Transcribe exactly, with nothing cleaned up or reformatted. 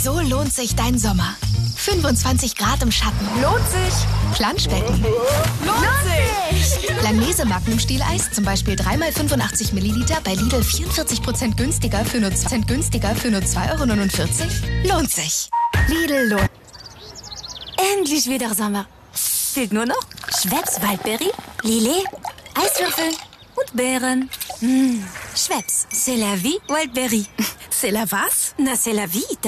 So lohnt sich dein Sommer. fünfundzwanzig Grad im Schatten. Lohnt sich. Planschbecken. Lohnt sich. Langnese Magnum-Stieleis, zum Beispiel drei mal fünfundachtzig Milliliter, bei Lidl vierundvierzig Prozent günstiger für nur Cent günstiger für nur zwei Euro neunundvierzig. Lohnt sich. Lidl lohnt. Endlich wieder Sommer. Fehlt nur noch Schweppes Waldbeere, Lillet, Eiswürfel und Beeren. Mmh. Schweppes, c'est la vie, Waldbeere. C'est la was? Na, c'est la vie.